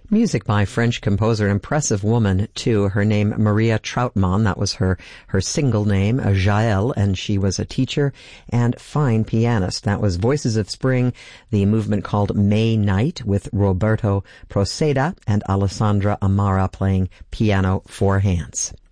Music by French composer, impressive woman, too. Her name, Maria Trautmann. That was her single name, Jael, and she was a teacher and fine pianist. That was Voices of Spring, the movement called May Night, with Roberto Proceda and Alessandra Amara playing piano four hands.